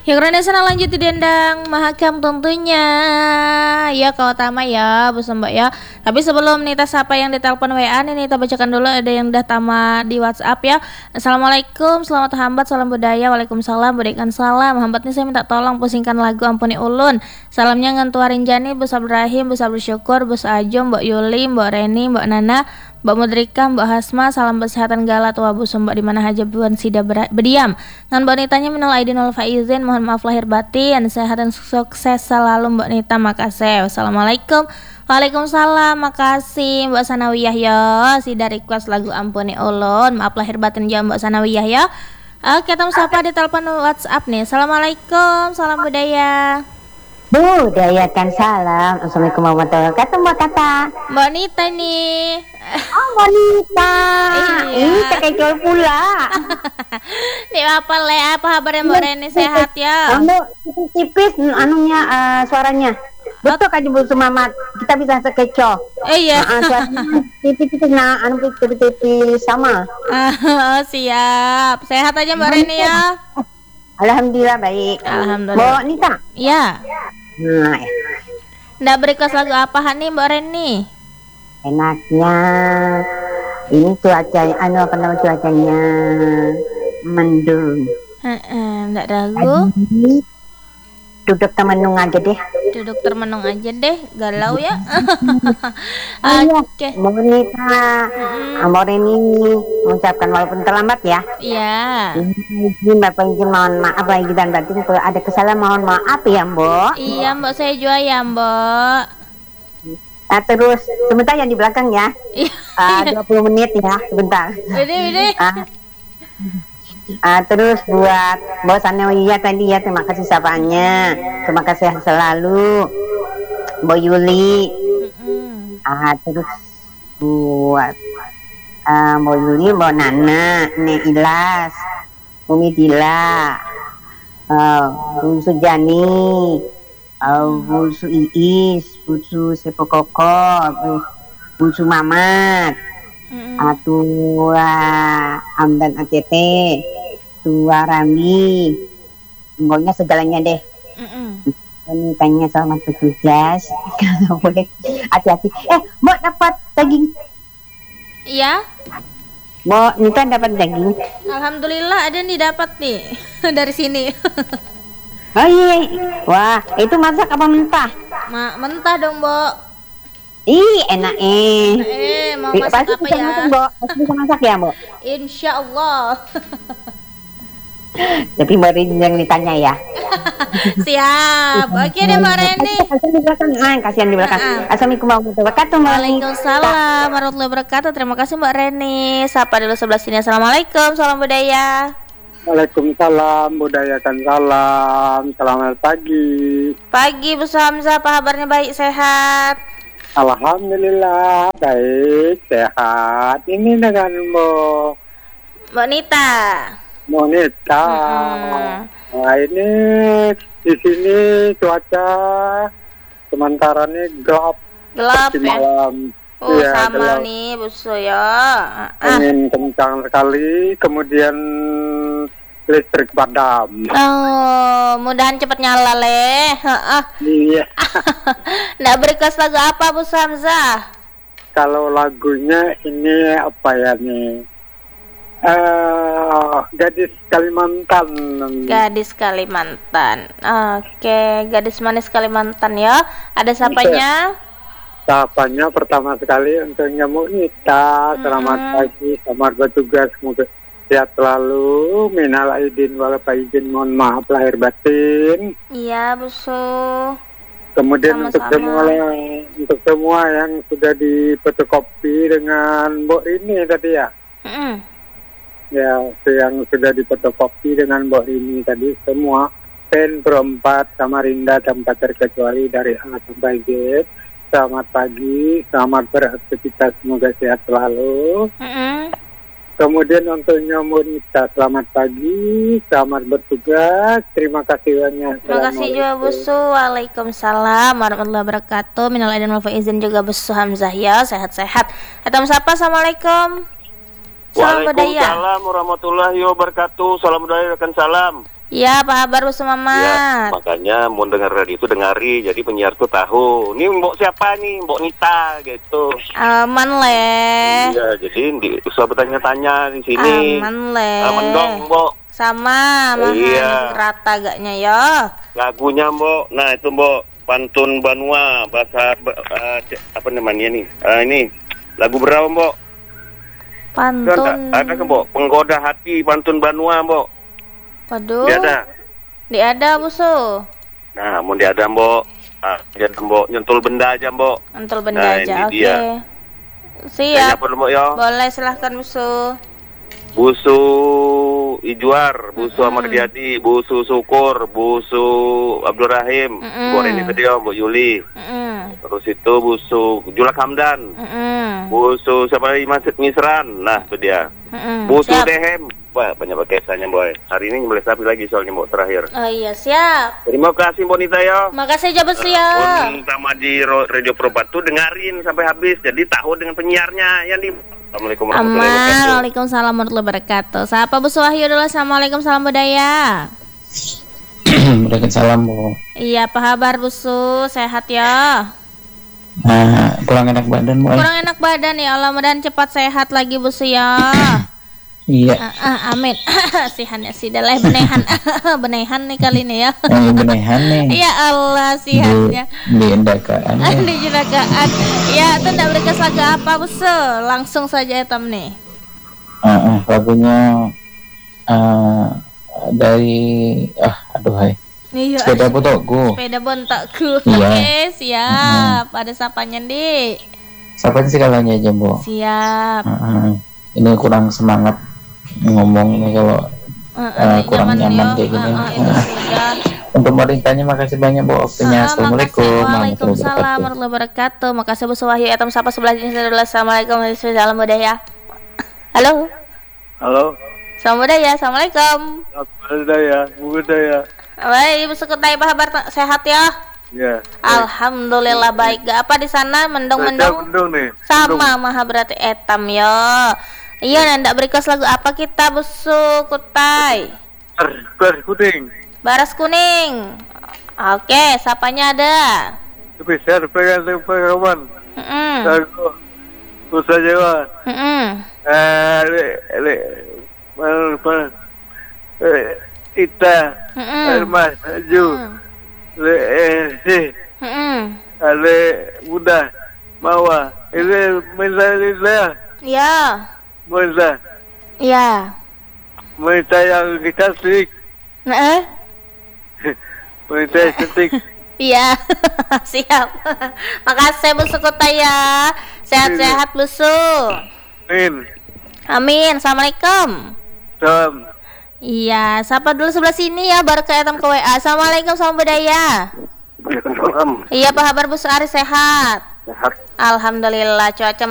Yang Renaissance lanjut di dendang mahakam tentunya. Ya kau utama ya Bu Mbak ya. Tapi sebelum Nita sapa yang ditelepon WA nih, Nita bacakan dulu ada yang udah tama di WhatsApp ya. Assalamualaikum, selamat hambat, salam budaya. Waalaikumsalam, berikan salam. Hambat nih saya minta tolong pusingkan lagu Ampuni Ulun. Salamnya ngantuarin Jani, Bu Sabrahim, Bu Sabri Syukur, Bu Ajum, Mbak Yuli, Mbak Reni, Mbak Nana, Mbak Mudrika, Mbak Hasma, salam kesehatan gala tua Bu Mbak di mana aja buan sida berdiam. Ngan Mbak Nitanya minal aidin wal faizin, mohon maaf lahir batin, sehat dan sukses selalu Mbak Nita, makasih. Wassalamualaikum. Waalaikumsalam, makasih Mbak Sanawiyah ya. Sida request lagu Ampuni Ulun, maaf lahir batin ya Mbak Sanawiyah ya. Oke, kita sapa di telepon WhatsApp nih. Assalamualaikum, salam budaya. Budayakan salam. Assalamualaikum warahmatullahi wabarakatuh, Mbak Tata. Mbak Nita nih. Oh, Mbak Nita. Iya. Kecil pula. Nih apa le? Apa kabarnya Mbak Reni, sehat ya? Mbak tipis anunya suaranya. Betul kan Ibu Sumamat. Kita bisa sekecoh. Iya. Suaranya tipis-tipis tipis-tipis sama. Siap. Sehat aja Mbak Reni ya. Alhamdulillah baik. Alhamdulillah. Mbak Nita. Ya. Nah, Nggak berikas lagu apa nih Mbak Reni? enaknya ini cuacanya mendung. Nggak ragu. Duduk temenung aja deh. Duduk termenung aja deh, galau ya. Oke. Mbak Nita, Mbak Reni mengucapkan walaupun terlambat ya. Iya. Izin Bapak izin mohon maaf lagi dan batin kalau ada kesalahan mohon maaf ya Mbak. Iya Mbak, saya juga ya Mbak. Nah, terus sebentar yang di belakang ya. 20 menit ya sebentar. Udah. Terus buat Mbak Sanawiyah tadi ya, terima kasih sapaannya, terima kasih selalu Mbak Yuli. Terus buat Mbak Yuli, Mbak Nana, Nek Ilas, Umi Dila, Bu Sujani, Bu Su Iis, Bu Su Sepokoko, Bu Su Mamat, Tua Amdan ACT, Tua Rami, pokoknya segalanya deh. Ini tanya selamat bertugas. Kalau boleh hati-hati. Mbak dapat daging? Iya. Mbak Nita dapat daging? Alhamdulillah ada nih, dapat nih dari sini. Oh iya. Wah, itu masak apa mentah? Mentah dong Mbak. Ih, enak mau masak apa ya? Pasti bisa masak ya, Mbak? Insya Allah. Tapi Mbak Reni yang ditanya ya. Siap. Oke deh Mbak Reni. Kasihan di belakang. Assalamualaikum warahmatullahi wabarakatuh. Waalaikumsalam warahmatullahi wabarakatuh. Terima kasih Mbak Reni. Sapa dulu sebelah sini. Assalamualaikum, salam budaya. Waalaikumsalam, budayakan salam. Selamat pagi. Pagi Bu Hamzah, apa kabarnya, baik sehat? Alhamdulillah baik sehat. Ini dengan Mbak Nita. Monita. Nah, ini di sini cuaca sementara ini gelap ya? Malam. Ya, sama gelap. Nih busu ya. Angin kencang sekali, kemudian listrik padam. Mudahan cepat nyala le. Iya. Nggak berikas lagu apa Bu Hamzah? Kalau lagunya ini apa ya nih? Gadis Kalimantan. Gadis Kalimantan. Oke, gadis manis Kalimantan ya. Ada sapanya? Sapanya pertama sekali untuk Nyamuk Nita. Selamat pagi, selamat bertugas, semoga sehat selalu. Minal aidin wal faizin, mohon maaf lahir batin. Iya, Busu. Kemudian sama-sama. untuk semua yang sudah difotokopi dengan Mbok Rini tadi ya. Ya, yang sudah difotokopi dengan Mbok Rini tadi, semua pen perempat Samarinda tanpa terkecuali dari A sampai Z. Selamat pagi, selamat beraktivitas, semoga sehat selalu. Kemudian untuk Nyomonita, selamat pagi, selamat bertugas, terima kasih banyak. Terima kasih juga Busu. Waalaikumsalam warahmatullahi wabarakatuh. Minal aidin wal faizin juga Busu Hamzah ya, sehat-sehat. Atau sapa, assalamualaikum. Salam budaya. Waalaikumsalam warahmatullahi wabarakatuh. Salam budaya, salam. Iya, apa kabar Bos Ya, Mamat? makanya mau dengar radio itu dengari. Jadi penyiar tuh tahu. Ini mbok siapa nih? Mbok Nita gitu. Aman leh. Iya, jadi usah bertanya-tanya di sini. Aman leh. Aman dong, mbok. Sama, Iya. rata agaknya ya. Lagunya mbok. Nah itu mbok. Pantun Banua bahasa apa namanya nih? Ini lagu berapa mbok? Pantun. Ada kan mbok? Penggoda hati pantun Banua mbok. Waduh. Dia ada. Di ada Busu. Nah, mau dia ada mbok. Jadi mbok nyentul benda aja mbok. Antul benda Nah, aja. ini Oke. dia. Siap. Apa mbok ya? Boleh silahkan Busu. Busu Ijuar, Busu Amardiati, Busu Syukur, Busu Abdul Rahim, Bu Reni tadi ya, Bu Yuli. Terus itu Busu Julak Hamdan, Busu siapa lagi Misran, nah itu dia. Busu Siap. Dehem, wah banyak kesannya boy. Hari ini nyembelih sapi lagi soalnya mbok terakhir. Oh iya, siap. Terima kasih Mbok Nita ya. Makasih aja Busu ya. Utama di Radio Probat tuh dengerin sampai habis, jadi tahu dengan penyiarnya yang di. Assalamualaikum warahmatullahi Aman. wabarakatuh. Waalaikumsalam warahmatullahi wabarakatuh. Sapa Busu Wahyu dulu. Assalamualaikum, salam budaya. Waalaikumsalam Bu. Iya, apa kabar Busu? Sehat ya? Nah, kurang enak badan Bu. Kurang enak badan ya Allah, mudahan cepat sehat lagi Busu ya. Iya. Amin. Sihan ya sih, daleh benehan. Benehan nih kali ini ya. Yang benehan nih. Ya Allah, sihannya. Di endakaan. Di juragaan. Ya, itu ndak berkas lagu apa Busu? Langsung saja etam nih. Lagunya dari aduh hai. Iya. Sepeda Botoku. Sepeda bontakku. Iya. Oke, siap. Ada sapanya di. Siapa sih kalanya aja Bu? Siap. Ini kurang semangat ngomong ini kalau kurang nyaman kayak gini. Itu sudah. Untuk pemerintahnya makasih banyak Bu waktunya. Assalamualaikum Waalaikumsalam warahmatullahi wabarakatuh. Makasih Bu Wahyu etam sapa sebelah sini dulu. Assalamualaikum warahmatullahi wabarakatuh. Halo. Halo. Salam budaya. Assalamualaikum. Budaya. Baik, Ibu Sekutai, apa kabar? Sehat ya? Ya. Alhamdulillah baik. Gak apa di sana mendung-mendung? nih. Sama maha berarti etam ya. Iya, ndak berikos lagu apa kita Busu Kutai? Kuning. Baras kuning. Oke, sapanya ada. Bisa pegang kawan. Lagu Nusa Jawa. Ita. Mas Aju. Ale muda. Mawa. Ini menjalin Ya. Masa Ya. Wanita yang cantik. Wanita yang cantik. Iya. Siap. Makasih Bu Sekutai ya. Sehat-sehat Busu. Amin. Amin. Assalamualaikum. Salam. Iya, sapa dulu sebelah sini ya, baru ke etam ke WA. Assalamualaikum, salam budaya. Waalaikumsalam. Iya, apa kabar Bu Ari, sehat? Sehat. Alhamdulillah, cuaca